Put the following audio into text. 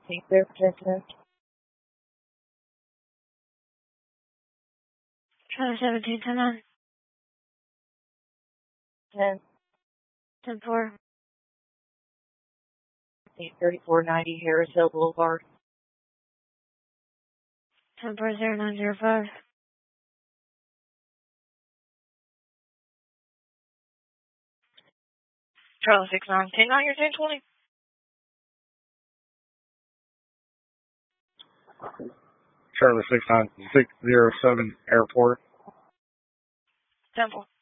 Be clear for 10 minutes. Charlie 17, 10 on. 10. 10 4. 3490 Harris Hill Boulevard. 10 4 0 9 0 5. Charlie 69, 10 9, you're 1020. Charlie 69607 Airport. Temple.